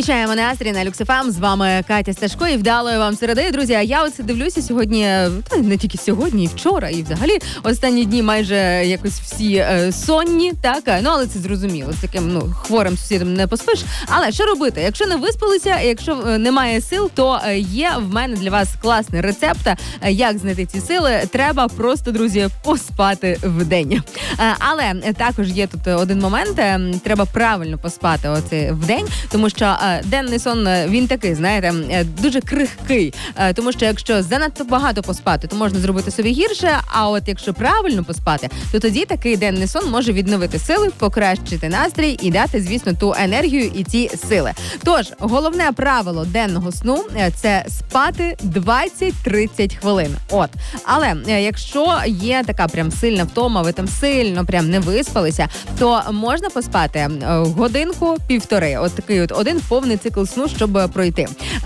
Підвищаємо настрій на Люкс ФМ. З вами Катя Сташко і вдалої вам середи. Друзі, а я оце дивлюся сьогодні, не тільки сьогодні, і вчора, і взагалі останні дні майже якось всі сонні, так? Ну, але це зрозуміло, з таким хворим сусідом не поспиш. Але що робити? Якщо не виспалися, якщо немає сил, то є в мене для вас класний рецепт, як знайти ці сили. Треба просто, друзі, поспати вдень. Але також є тут один момент, треба правильно поспати вдень, тому що денний сон, він такий, знаєте, дуже крихкий, тому що якщо занадто багато поспати, то можна зробити собі гірше, а от якщо правильно поспати, то тоді такий денний сон може відновити сили, покращити настрій і дати, звісно, ту енергію і ті сили. Тож, головне правило денного сну – це спати 20-30 хвилин. Але якщо є така прям сильна втома, ви там сильно прям не виспалися, то можна поспати годинку-півтори. Такий один повний цикл сну, щоб пройти.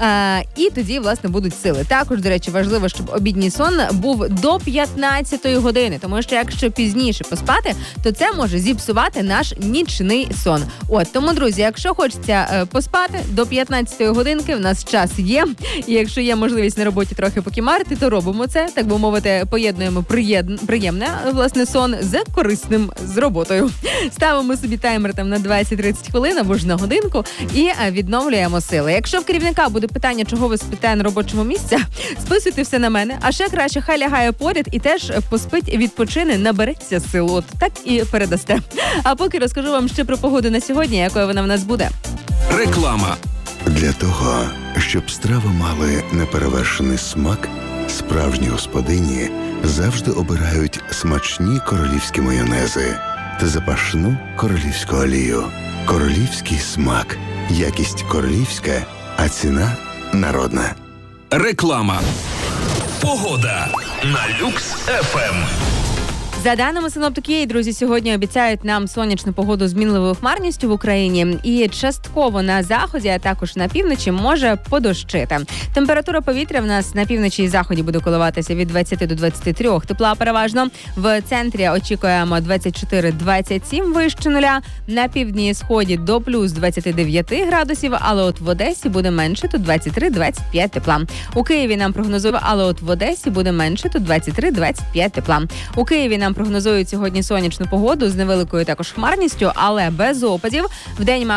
І тоді, власне, будуть сили. Також, до речі, важливо, щоб обідній сон був до 15-ї години, тому що якщо пізніше поспати, то це може зіпсувати наш нічний сон. Тому, друзі, якщо хочеться поспати до 15-ї годинки, в нас час є. І якщо є можливість на роботі трохи покімарити, то робимо це, так би мовити, поєднуємо приємне, власне, сон з корисним, з роботою. Ставимо собі таймер там на 20-30 хвилин або ж на годинку і відновлюємо сили. Якщо в керівника буде питання, чого ви спите на робочому місці, списуйте все на мене, а ще краще хай лягає поряд і теж поспить, відпочине, набереться сил. Так і передасте. А поки розкажу вам ще про погоду на сьогодні, якою вона в нас буде. Реклама. Для того, щоб страви мали неперевершений смак, справжні господині завжди обирають смачні королівські майонези та запашну королівську олію. Королівський смак. Якість королівська, а ціна народна. Реклама. Погода на Люкс ФМ. За даними синоптиків, друзі, сьогодні обіцяють нам сонячну погоду з мінливою хмарністю в Україні. І частково на заході, а також на півночі може подощити. Температура повітря в нас на півночі і заході буде коливатися від 20 до 23. Тепла переважно. В центрі очікуємо 24-27 вище нуля. На півдні і сході до плюс 29 градусів, але от в Одесі буде менше, тут 23-25 тепла. У Києві нам прогнозують, але от в Одесі буде менше, тут 23-25 тепла. У Києві нам прогнозують сьогодні сонячну погоду з невеликою також хмарністю, але без опадів. Вдень